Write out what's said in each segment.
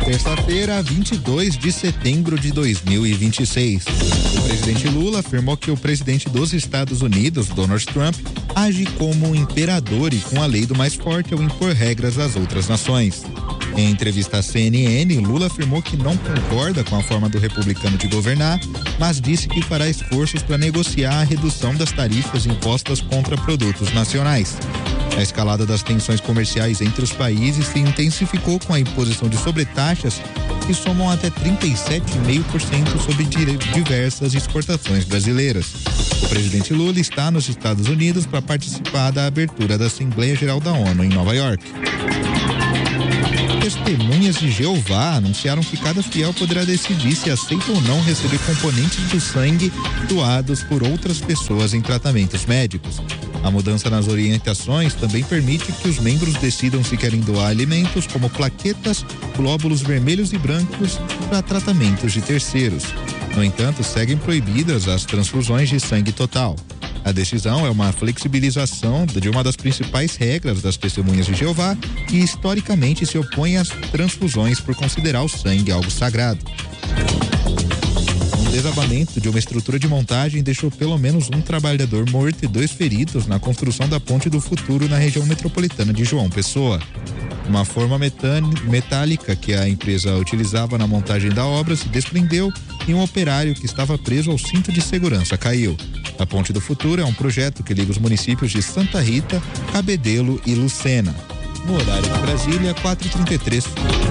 Terça-feira, 22 de setembro de 2026. O presidente Lula afirmou que o presidente dos Estados Unidos, Donald Trump, age como um imperador e com a lei do mais forte ao impor regras às outras nações. Em entrevista à CNN, Lula afirmou que não concorda com a forma do republicano de governar, mas disse que fará esforços para negociar a redução das tarifas impostas contra produtos nacionais. A escalada das tensões comerciais entre os países se intensificou com a imposição de sobretaxas que somam até 37,5% sobre diversas exportações brasileiras. O presidente Lula está nos Estados Unidos para participar da abertura da Assembleia Geral da ONU em Nova York. Testemunhas de Jeová anunciaram que cada fiel poderá decidir se aceita ou não receber componentes do sangue doados por outras pessoas em tratamentos médicos. A mudança nas orientações também permite que os membros decidam se querem doar alimentos como plaquetas, glóbulos vermelhos e brancos para tratamentos de terceiros. No entanto, seguem proibidas as transfusões de sangue total. A decisão é uma flexibilização de uma das principais regras das Testemunhas de Jeová e historicamente se opõe às transfusões por considerar o sangue algo sagrado. Um desabamento de uma estrutura de montagem deixou pelo menos um trabalhador morto e 2 feridos na construção da Ponte do Futuro na região metropolitana de João Pessoa. Uma forma metálica que a empresa utilizava na montagem da obra se desprendeu e um operário que estava preso ao cinto de segurança caiu. A Ponte do Futuro é um projeto que liga os municípios de Santa Rita, Cabedelo e Lucena. No horário de Brasília, 4h33.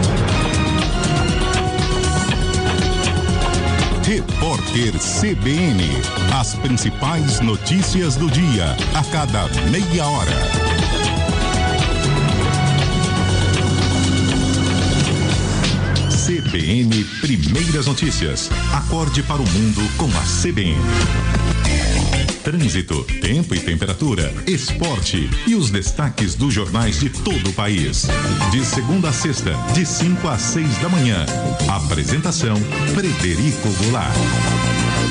Repórter CBN. As principais notícias do dia, a cada meia hora. CBN Primeiras Notícias. Acorde para o mundo com a CBN. Trânsito, tempo e temperatura, esporte e os destaques dos jornais de todo o país. De segunda a sexta, de 5 às 6 da manhã. Apresentação: Frederico Goulart.